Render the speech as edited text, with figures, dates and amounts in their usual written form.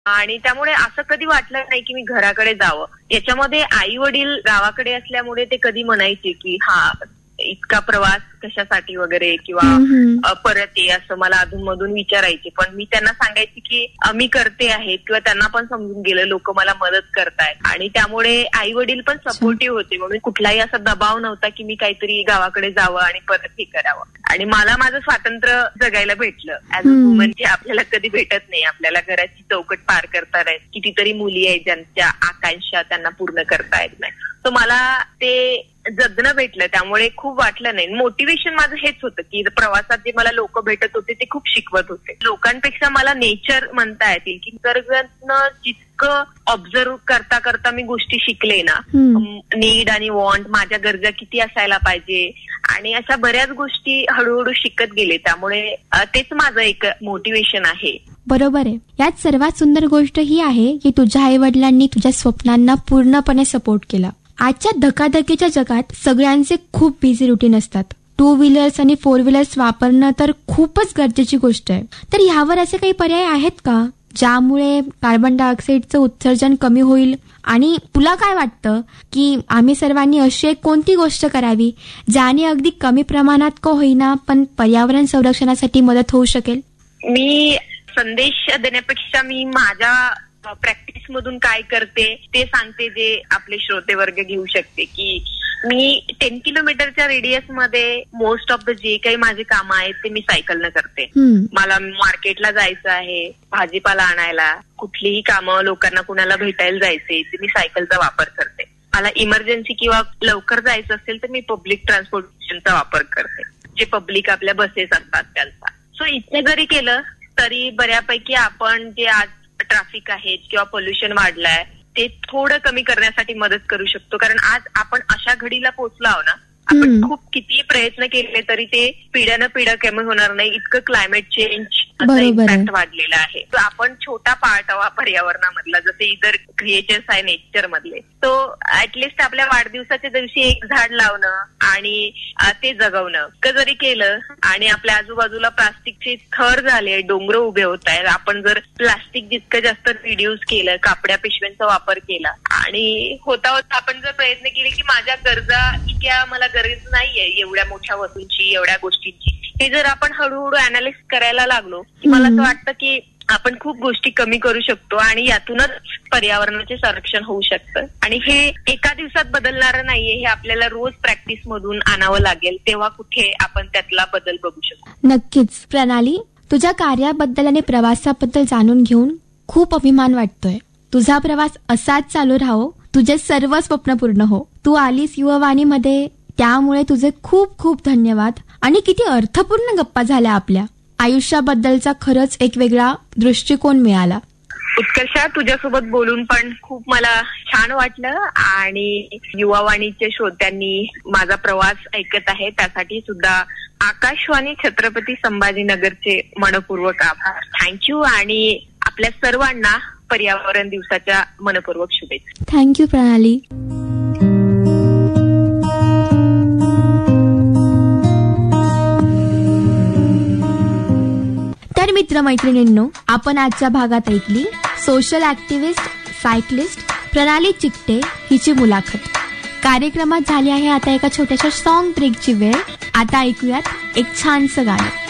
आणि त्यामुळे असं कधी वाटलं नाही की मी घराकडे जावं. याच्यामध्ये आई वडील गावाकडे असल्यामुळे ते कधी म्हणायचे की हा इतका प्रवास कशासाठी वगैरे किंवा परत ये असं मला अधूनमधून विचारायचे. पण मी त्यांना सांगायचे की मी करते आहे किंवा त्यांना पण समजून गेलं लोक मला मदत करतायत आणि त्यामुळे आई वडील पण सपोर्टिव्ह होते. म्हणून कुठलाही असा दबाव नव्हता की मी काहीतरी गावाकडे जावं आणि परत हे करावं. आणि मला माझं स्वातंत्र्य जगायला भेटलं ऍज अ वुमन, जे आपल्याला कधी भेटत नाही. आपल्याला घराची चौकट पार करता नाही. कितीतरी मुली आहेत ज्यांच्या आकांक्षा त्यांना पूर्ण करता येत नाही. तर मला ते जगणं भेटलं, त्यामुळे खूप वाटलं नाही. मोटिवेशन माझं हेच होतं की प्रवासात जे मला लोक भेटत होते ते खूप शिकवत होते. लोकांपेक्षा मला नेचर म्हणता येतील की निसर्गानं जितकं ऑब्झर्व करता करता मी गोष्टी शिकले ना, नीड आणि वॉन्ट, माझ्या गरजा किती असायला पाहिजे आणि अशा बऱ्याच गोष्टी हळूहळू शिकत गेले. त्यामुळे तेच माझं एक मोटिवेशन आहे. बरोबर आहे. यात सर्वात सुंदर गोष्ट ही आहे की तुझ्या आई वडिलांनी तुझ्या स्वप्नांना पूर्णपणे सपोर्ट केला. आजच्या धकाधकीच्या जगात सगळ्यांचे खूप बिझी रुटीन असतात. 2 व्हीलर्स आणि 4 व्हीलर्स वापरणं तर खूपच गरजेची गोष्ट आहे. तर यावर असे काही पर्याय आहेत का ज्यामुळे कार्बन डायऑक्साईडचं उत्सर्जन कमी होईल? आणि तुला काय वाटतं की आम्ही सर्वांनी अशी एक कोणती गोष्ट करावी ज्याने अगदी कमी प्रमाणात का होईना पण पर्यावरण संरक्षणासाठी मदत होऊ शकेल? मी संदेश देण्यापेक्षा मी माझ्या प्रॅक्टिस मधून काय करते ते सांगते, जे आपले श्रोते वर्ग घेऊ शकते. की मी 10 किलोमीटरच्या रेडियस मध्ये मोस्ट ऑफ द जे काही माझे कामं आहेत ते मी सायकलनं करते. मला मार्केटला जायचं आहे, भाजीपाला आणायला, कुठलीही कामं, लोकांना कुणाला भेटायला जायचे ते मी सायकलचा वापर करते. मला इमर्जन्सी किंवा लवकर जायचं असेल तर मी पब्लिक ट्रान्सपोर्टेशनचा वापर करते, जे पब्लिक आपल्या बसेस असतात त्यांचा. सो इतकं जरी केलं तरी बऱ्यापैकी आपण जे आज ट्रॅफिक आहेत किंवा पोल्युशन वाढलंय ते थोडं कमी करण्यासाठी मदत करू शकतो. कारण आज आपण अशा घडीला पोहोचलो आहो ना, आपण खूप किती प्रयत्न केले तरी ते पिढ्यानं कमी होणार नाही. इतकं क्लायमेट चेंज इम्पॅक्ट वाढलेला आहे. तर आपण छोटा पार्ट आहोत पर्यावरणामधला, जसे इतर क्रिएचर्स आहे नेचर मधले. तो ऍटलिस्ट आपल्या वाढदिवसाच्या दिवशी एक झाड लावणं आणि ते जगवणं इतकं जरी केलं आणि आपल्या आजूबाजूला प्लास्टिकचे थर झाले, डोंगर उभे होत आहेत. आपण जर प्लास्टिक जितकं जास्त रिड्यूस केलं, कापड्या पिशव्यांचा वापर केला आणि होता आपण जर प्रयत्न केले की माझ्या गरजा इतक्या मला गरज नाहीये एवढ्या मोठ्या वस्तूंची, एवढ्या गोष्टींची, हे जर आपण हळूहळू अनालिसिस करायला लागलो की मला असं वाटतं की आपण खूप गोष्टी कमी करू शकतो आणि यातूनच पर्यावरणाचे संरक्षण होऊ शकतं. आणि हे एका दिवसात बदलणारं नाहीये, हे आपल्याला रोज प्रॅक्टिस मधून आणावं लागेल, तेव्हा कुठे आपण त्यातला बदल बघू शकतो. नक्कीच. प्रणाली, तुझ्या कार्याबद्दल आणि प्रवासाबद्दल जाणून घेऊन खूप अभिमान वाटतोय. तुझा प्रवास असाच चालू राहो, तुझे सर्व स्वप्न पूर्ण हो. तू आलीस युवावाणीमध्ये, त्यामुळे तुझे खूप खूप धन्यवाद. आणि किती अर्थपूर्ण गप्पा झाल्या आपल्या. आयुष्याबद्दलचा खरंच एक वेगळा दृष्टिकोन मिळाला. उत्कर्षा, तुझ्यासोबत बोलून पण खूप मला छान वाटलं आणि युवावाणीच्या श्रोत्यांनी माझा प्रवास ऐकत आहे त्यासाठी सुद्धा आकाशवाणी छत्रपती संभाजीनगरचे मनपूर्वक आभार. थँक्यू. आणि आपल्या सर्वांना पर्यावरण दिवसाच्या मनपूर्वक शुभेच्छा. थँक्यू प्रणाली. तर मित्रमैत्रिणींनो, आपण आजच्या भागात ऐकली सोशल ऍक्टिव्हिस्ट, सायकलिस्ट प्रणाली चिकटे हिची मुलाखत. कार्यक्रमात झाली आहे आता एका छोट्याशा सॉन्ग ब्रेकची वेळ. आता ऐकूयात एक छानसं गाणं.